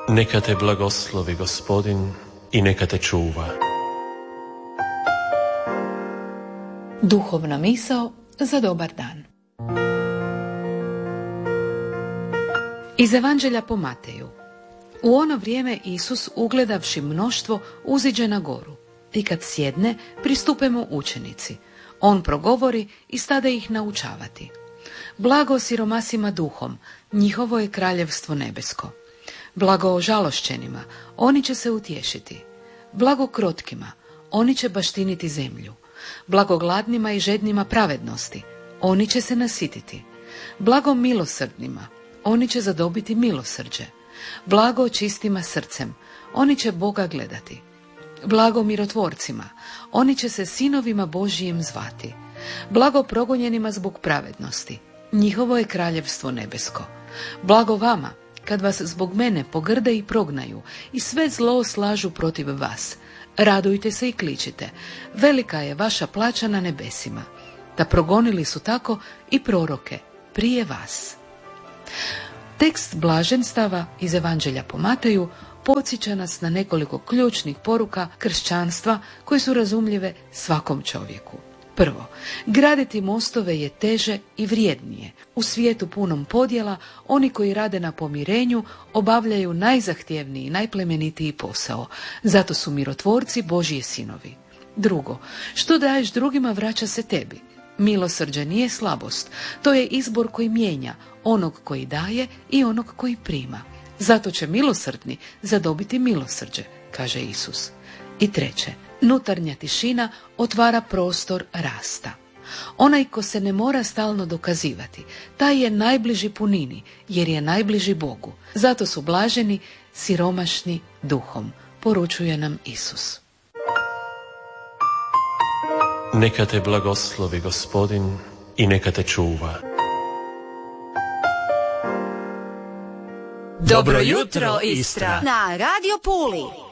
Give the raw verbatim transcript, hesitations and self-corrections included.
Neka te blagoslovi Gospodin i neka te čuva. Duhovna misao za dobar dan. Iz Evanđelja po Mateju. U ono vrijeme Isus, ugledavši mnoštvo, uziđe na goru i kad sjedne, pristupe mu učenici. On progovori i stade ih naučavati. Blago siromasima duhom, njihovo je kraljevstvo nebesko. Blago ožalošćenima, oni će se utješiti. Blago krotkima, oni će baštiniti zemlju. Blago gladnima i žednima pravednosti, oni će se nasititi. Blago milosrdnima, oni će zadobiti milosrđe. Blago čistima srcem, oni će Boga gledati. Blago mirotvorcima, oni će se sinovima Božijim zvati. Blago progonjenima zbog pravednosti, njihovo je kraljevstvo nebesko. Blago vama, kad vas zbog mene pogrde i prognaju i sve zlo slažu protiv vas. Radujte se i kličite, velika je vaša plaća na nebesima. Da progonili su tako i proroke prije vas. Tekst blaženstava iz Evanđelja po Mateju podsjeća nas na nekoliko ključnih poruka kršćanstva koje su razumljive svakom čovjeku. Prvo, graditi mostove je teže i vrijednije. U svijetu punom podjela, oni koji rade na pomirenju obavljaju najzahtjevniji i najplemenitiji posao. Zato su mirotvorci Božji sinovi. Drugo, što daješ drugima vraća se tebi. Milosrđe nije slabost, to je izbor koji mijenja onog koji daje i onog koji prima. Zato će milosrdni zadobiti milosrđe, kaže Isus. I treće, nutarnja tišina otvara prostor rasta. Onaj ko se ne mora stalno dokazivati, taj je najbliži punini, jer je najbliži Bogu. Zato su blaženi siromašni duhom, poručuje nam Isus. Neka te blagoslovi Gospodin i neka te čuva. Dobro jutro, Istra! Na Radio Puli.